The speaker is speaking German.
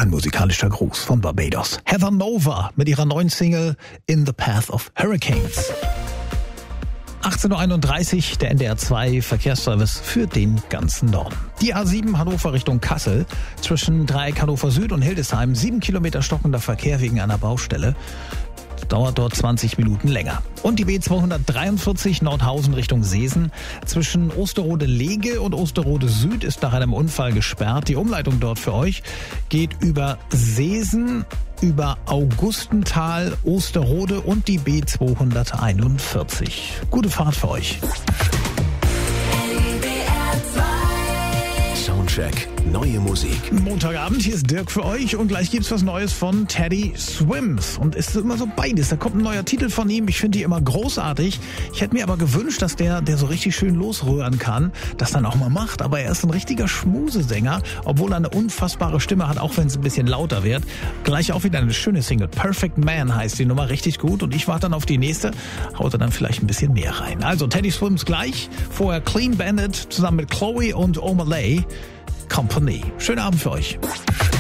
Ein musikalischer Gruß von Barbados. Heather Nova mit ihrer neuen Single In the Path of Hurricanes. 18.31 Uhr, der NDR 2 Verkehrsservice für den ganzen Norden. Die A7 Hannover Richtung Kassel, zwischen Dreieck Hannover Süd und Hildesheim, 7 Kilometer stockender Verkehr wegen einer Baustelle. Dauert dort 20 Minuten länger. Und die B243 Nordhausen Richtung Seesen. Zwischen Osterode-Lege und Osterode-Süd ist nach einem Unfall gesperrt. Die Umleitung dort für euch geht über Seesen, über Augustenthal, Osterode und die B241. Gute Fahrt für euch. Soundcheck, neue Musik. Montagabend, hier ist Dirk für euch und gleich gibt's was Neues von Teddy Swims. Und es ist immer so beides. Da kommt ein neuer Titel von ihm. Ich finde die immer großartig. Ich hätte mir aber gewünscht, dass der so richtig schön losrühren kann, das dann auch mal macht. Aber er ist ein richtiger Schmusesänger, obwohl er eine unfassbare Stimme hat, auch wenn es ein bisschen lauter wird. Gleich auch wieder eine schöne Single. Perfect Man heißt die Nummer, richtig gut. Und ich warte dann auf die nächste, haut er dann vielleicht ein bisschen mehr rein. Also Teddy Swims gleich. Vorher Clean Bandit zusammen mit Chloe und O'Malley. Company. Schönen Abend für euch.